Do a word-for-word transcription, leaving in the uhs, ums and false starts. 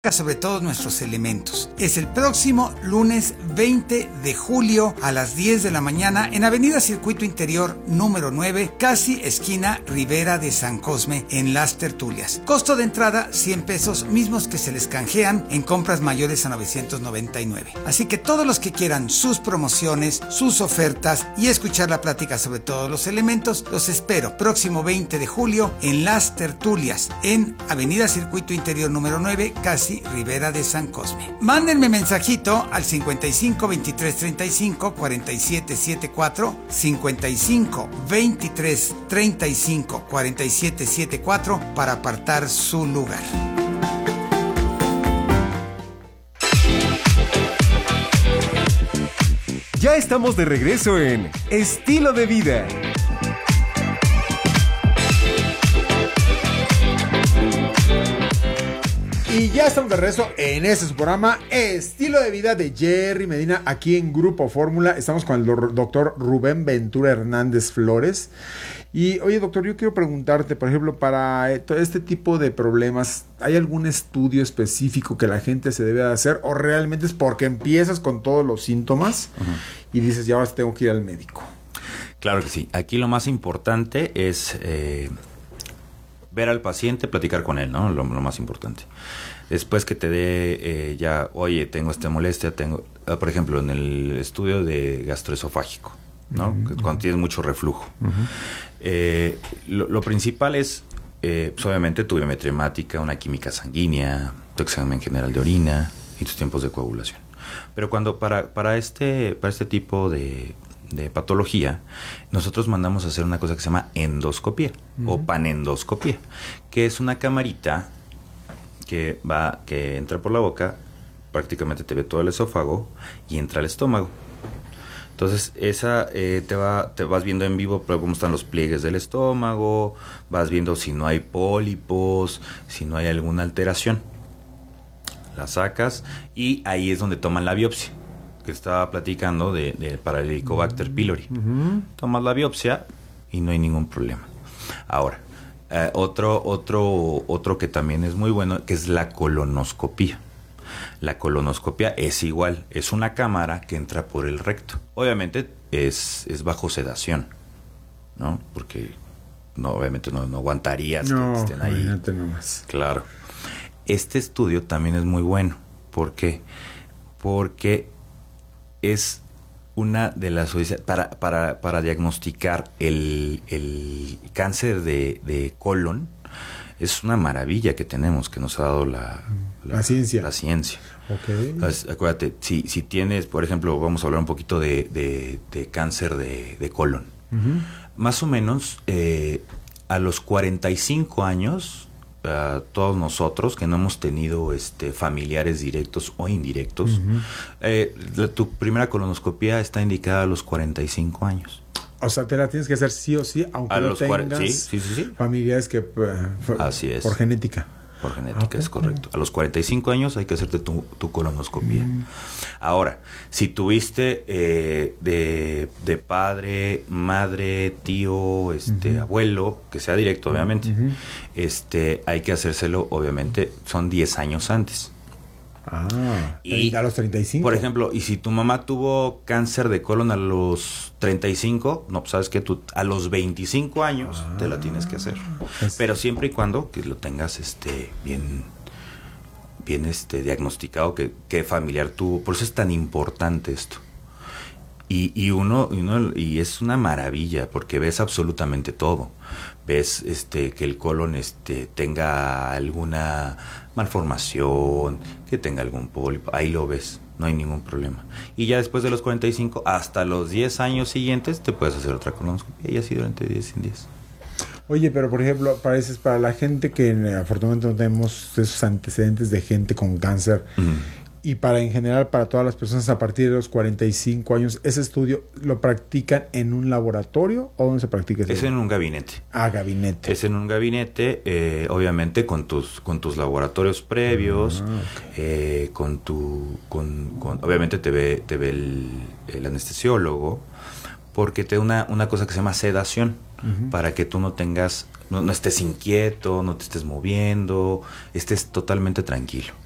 sobre todos nuestros elementos. Es el próximo lunes veinte de julio a las diez de la mañana en Avenida Circuito Interior número nueve, casi esquina Ribera de San Cosme, en Las Tertulias. Costo de entrada cien pesos, mismos que se les canjean en compras mayores a novecientos noventa y nueve. Así que todos los que quieran sus promociones, sus ofertas y escuchar la plática sobre todos los elementos, los espero próximo veinte de julio en Las Tertulias, en Avenida Circuito Interior número nueve, casi Ribera de San Cosme. Mándenme mensajito al cincuenta y cinco veintitrés treinta y cinco cuarenta y siete setenta y cuatro, cincuenta y cinco veintitrés treinta y cinco cuarenta y siete setenta y cuatro para apartar su lugar. Ya estamos de regreso en Estilo de Vida. Y ya estamos de regreso en este su programa Estilo de Vida de Jerry Medina, aquí en Grupo Fórmula. Estamos con el doctor Rubén Ventura Hernández Flores. Y oye, doctor, yo quiero preguntarte, por ejemplo, para este tipo de problemas, ¿hay algún estudio específico que la gente se debe de hacer? ¿O realmente es porque empiezas con todos los síntomas uh-huh. y dices, ya ahora tengo que ir al médico? Claro que sí. Aquí lo más importante es eh, ver al paciente, platicar con él, ¿no? Lo, lo más importante. Después que te dé eh, ya, oye, tengo esta molestia, tengo, uh, por ejemplo, en el estudio de gastroesofágico, ¿no? Uh-huh. Cuando tienes mucho reflujo. Uh-huh. Eh, lo, lo principal es, eh, pues obviamente, tu biometría hemática, una química sanguínea, tu examen general de orina y tus tiempos de coagulación. Pero cuando para, para, este, para este tipo de, de patología, nosotros mandamos a hacer una cosa que se llama endoscopía uh-huh. o panendoscopía, que es una camarita que va, que entra por la boca, prácticamente te ve todo el esófago y entra al estómago. Entonces, esa eh, te va, te vas viendo en vivo cómo están los pliegues del estómago, vas viendo si no hay pólipos, si no hay alguna alteración. La sacas y ahí es donde toman la biopsia, que estaba platicando de, de para el Helicobacter pylori. Uh-huh. Tomas la biopsia y no hay ningún problema. Ahora, eh, otro, otro, otro que también es muy bueno, que es la colonoscopía. La colonoscopia es igual, es una cámara que entra por el recto. Obviamente es, es bajo sedación, ¿no? Porque no, obviamente no, no aguantarías no, que estén ahí. Imagínate nomás. Claro. Este estudio también es muy bueno. ¿Por qué? Porque es una de las para, para, para diagnosticar el, el cáncer de, de colon. Es una maravilla que tenemos, que nos ha dado la, la, la ciencia. La ciencia. Okay. Entonces, acuérdate, si, si tienes, por ejemplo, vamos a hablar un poquito de, de, de cáncer de, de colon. Uh-huh. Más o menos, eh, a los cuarenta y cinco años, uh, todos nosotros que no hemos tenido este, familiares directos o indirectos, uh-huh. eh, la, tu primera colonoscopia está indicada a los cuarenta y cinco años. O sea, te la tienes que hacer sí o sí, aunque a no los tengas cuarenta, sí, sí, sí, sí. familiares que... Uh, Así es. Por genética. Por genética, okay. Es correcto. A los cuarenta y cinco años hay que hacerte tu, tu colonoscopia. Mm. Ahora, si tuviste eh, de, de padre, madre, tío, este, uh-huh. abuelo, que sea directo, obviamente, uh-huh. este, hay que hacérselo, obviamente, son diez años antes. Ah, y a los treinta y cinco. Por ejemplo, y si tu mamá tuvo cáncer de colon a los treinta y cinco, no, pues sabes que tú a los veinticinco años ah, te la tienes que hacer. Es... Pero siempre y cuando que lo tengas este bien bien este diagnosticado que qué familiar tuvo. Por eso es tan importante esto. Y, y uno, y uno y es una maravilla porque ves absolutamente todo. Ves este que el colon este tenga alguna malformación, que tenga algún pólipo, ahí lo ves, no hay ningún problema. Y ya después de los cuarenta y cinco hasta los diez años siguientes te puedes hacer otra colonoscopia y así durante diez en diez. Oye, pero por ejemplo, parece para la gente que afortunadamente no tenemos esos antecedentes de gente con cáncer, uh-huh. y para en general para todas las personas a partir de los cuarenta y cinco años, ¿ese estudio lo practican en un laboratorio o dónde se practica ese? Es en un gabinete. Ah, gabinete. Es en un gabinete, eh, obviamente con tus con tus laboratorios previos, ah, okay. eh, con tu con, con obviamente te ve te ve el, el anestesiólogo, porque te da una una cosa que se llama sedación, uh-huh. para que tú no tengas no, no estés inquieto, no te estés moviendo, estés totalmente tranquilo.